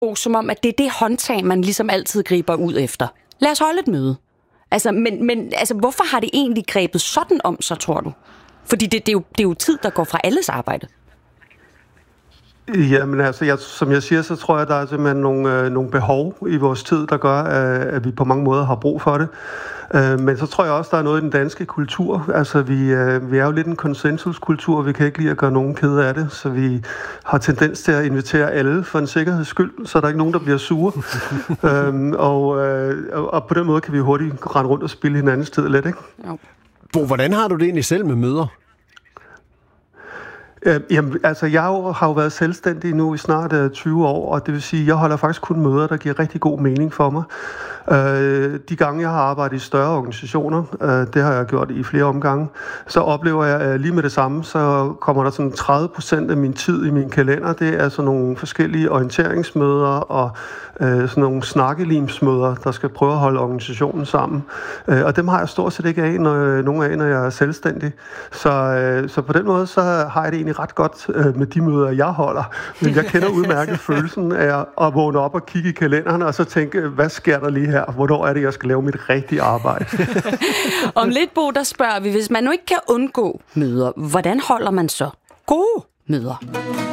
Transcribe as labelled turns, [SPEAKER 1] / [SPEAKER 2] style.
[SPEAKER 1] som om, at det er det håndtag, man ligesom altid griber ud efter. Lad os holde et møde. Altså, men hvorfor har det egentlig grebet sådan om sig, tror du? Fordi det er jo tid, der går fra alles arbejde.
[SPEAKER 2] Jamen altså, som jeg siger, så tror jeg, der er simpelthen nogle behov i vores tid, der gør, at vi på mange måder har brug for det. Men så tror jeg også, der er noget i den danske kultur. Altså, vi er jo lidt en konsensuskultur. Vi kan ikke lide at gøre nogen kede af det, så vi har tendens til at invitere alle for en sikkerheds skyld, så der er ikke nogen, der bliver sure. Og på den måde kan vi hurtigt rende rundt og spille hinandens tid lidt, ikke?
[SPEAKER 3] Ja. Hvordan har du det egentlig selv med møder?
[SPEAKER 2] Jamen, altså, jeg har jo været selvstændig nu i snart 20 år, og det vil sige, at jeg holder faktisk kun møder, der giver rigtig god mening for mig. De gange, jeg har arbejdet i større organisationer, det har jeg gjort i flere omgange, så oplever jeg lige med det samme, så kommer der sådan 30% af min tid i min kalender. Det er sådan nogle forskellige orienteringsmøder og sådan nogle snakkelimsmøder, der skal prøve at holde organisationen sammen. Og dem har jeg stort set ikke af, når jeg er selvstændig. Så på den måde, så har jeg det egentlig ret godt med de møder, jeg holder. Men jeg kender udmærket følelsen af at vågne op og kigge i kalenderen, og så tænke, hvad sker der lige her? Hvornår er det, jeg skal lave mit rigtige arbejde?
[SPEAKER 1] Om lidt, Bo, der spørger vi, hvis man nu ikke kan undgå møder, hvordan holder man så gode møder?